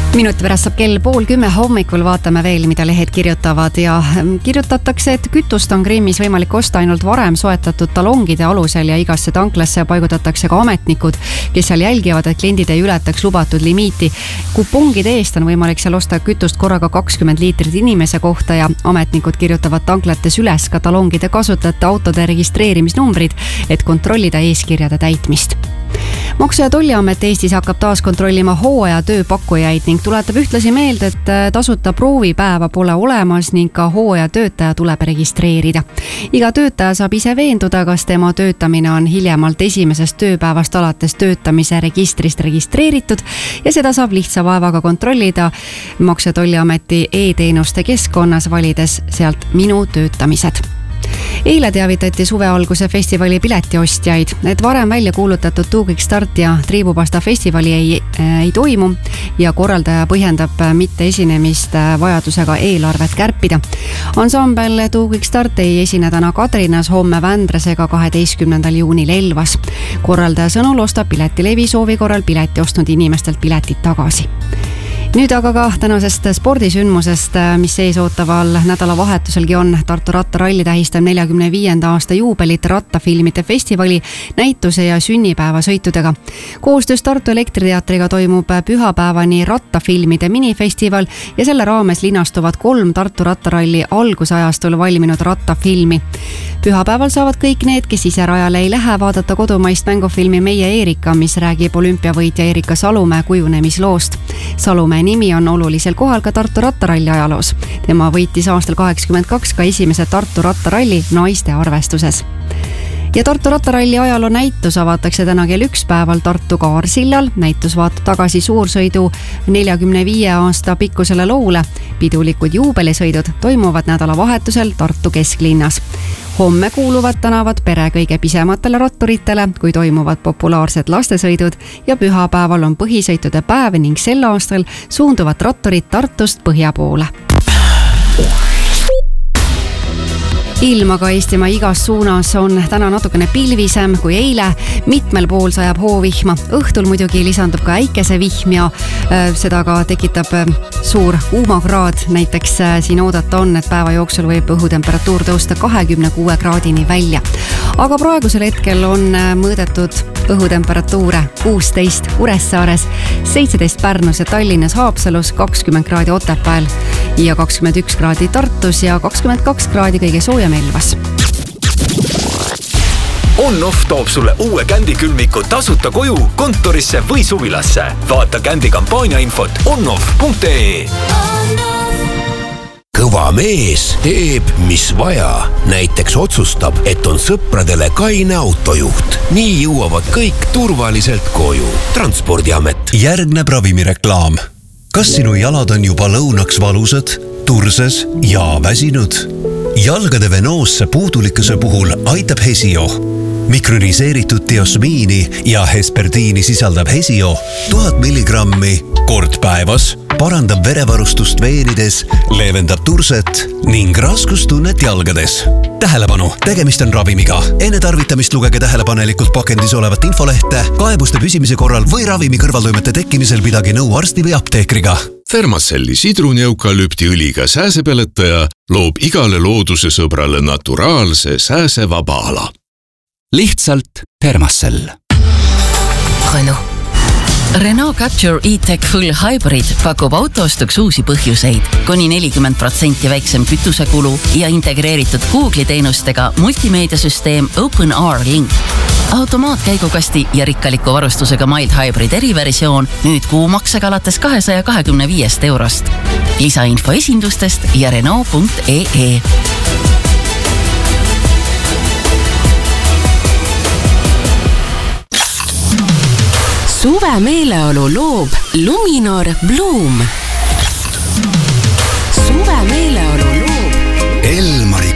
Minuti pärast saab kell 9:30 hommikul, vaatame veel, mida lehed kirjutavad ja kirjutatakse, et kütust on Krimmis võimalik osta ainult varem soetatud talongide alusel ja igasse tanklasse paigutatakse ka ametnikud, kes seal jälgivad, et kliendid ei ületaks lubatud limiiti. Kupongide eest on võimalik seal osta kütust korraga 20 liitrit inimese kohta ja ametnikud kirjutavad tanklates üles ka talongide kasutajate autode registreerimisnumbrid, et kontrollida eeskirjade täitmist. Maksu- ja Tolliamet Eestis hakkab taas kontrollima hooaja tööpakkujaid ning tuletab ühtlasi meelde, et tasuta proovipäeva pole olemas ning ka hooaja töötaja tuleb registreerida. Iga töötaja saab ise veenduda, kas tema töötamine on hiljemalt esimesest tööpäevast alates töötamise registrist registreeritud ja seda saab lihtsa vaevaga kontrollida Maksu- ja Tolliameti e-teenuste keskkonnas, valides sealt Minu töötamised. Eile teavitati suvealguse festivali piletiostjaid, et varem välja kuulutatud Tuugikstart ja Triibupasta festivali ei toimu ja korraldaja põhjendab mitte esinemist vajadusega eelarvet kärpida. Ansambel Tuugikstart ei esine täna Kadrinas, homme Vändras ega 12. juunil Elvas. Korraldaja sõnul ostab Piletilevi soovi korral pileti ostnud inimestelt piletid tagasi. Nüüd aga ka tänasest spordisündmusest, mis ees ootaval nädalavahetuselgi on. Tartu rattaralli tähistab 45. aasta juubelit rattafilmide festivali, näituse ja sünnipäevasõitudega. Koostöös Tartu Elektriteatriga toimub pühapäevani rattafilmide minifestival ja selle raames linastuvad 3 Tartu rattaralli algusajastul valminud rattafilmi. Pühapäeval saavad kõik need, kes ise rajale ei lähe, vaadata kodumaist mängufilmi Meie Eerika, mis räägib olümpiavõitja Erika Salumäe kujunemisloost. Salumäe nimi on olulisel kohal ka Tartu rattaralli ajaloos. Tema võitis aastal 82 ka esimese Tartu rattaralli naiste arvestuses. Ja Tartu rattaralli ajaloo näitus avatakse täna kell 1 päeval Tartu Kaarsillal. Näitus vaatab tagasi suursõidu 45 aasta pikkusele loole. Pidulikud juubelisõidud toimuvad nädalavahetusel Tartu kesklinnas. Homme kuuluvad tänavad pere kõige pisematele ratturitele, kui toimuvad populaarsed lastesõidud ja pühapäeval on põhisõitude päev ning sel aastal suunduvad ratturid Tartust põhja poole. Ilm aga Eestimaa igas suunas on täna natukene pilvisem kui eile. Mitmel pool sajab hoovihma. Õhtul muidugi lisandub ka äikesevihm ja seda ka tekitab suur kuumakraad. Näiteks siin oodata on, et päeva jooksul võib õhutemperatuur tõusta 26 kraadini välja. Aga praegusel hetkel on mõõdetud õhutemperatuure 16 Kuressaares, 17 Pärnus ja Tallinnas, Haapsalus, 20 kraadi Otepääl ja 21 kraadi Tartus ja 22 kraadi kõige soojem Elvas. On-Off toob sulle uue Kändi külmiku tasuta koju, kontorisse või suvilasse. Vaata Kändi kampaania infot onoff.ee. Kõva mees teeb, mis vaja. Näiteks otsustab, et on sõpradele kaine autojuht. Nii jõuavad kõik turvaliselt koju. Transpordiamet. Järgneb ravimireklaam. Kas sinu jalad on juba lõunaks valusad, turses ja väsinud? Jalgade venoosse puudulikkuse puhul aitab Hesio. Mikroniseeritud diosmiini ja hesperdiini sisaldab Hesio 1000 milligrammi kord päevas, parandab verevarustust veenides, leevendab turset ning raskustunnet jalgades. Tähelepanu, tegemist on ravimiga. Enne tarvitamist lugege tähelepanelikult pakendis olevat infolehte, kaebuste püsimise korral või ravimi kõrvaltoimete tekkimisel pidage nõu arsti või apteekriga. Fermacelli sidruneukalüptiõliga sääsepeletaja loob igale looduse sõbrale naturaalse sääsevaba ala. Lihtsalt Fermacell. Renault Capture E-Tech Full Hybrid pakub autoostuks uusi põhjuseid, kuni 40% väiksem kütusekulu ja integreeritud Google'i teenustega multimeediasüsteem OpenR Link. Automaatkäigukasti ja rikkaliku varustusega Mild Hybrid eriversioon nüüd kuumaksega alates 225 eurost. Lisainfo esindustest ja Renault.ee. Suve meeleolu loob Luminor Bloom. Suve meeleolu loob Elmari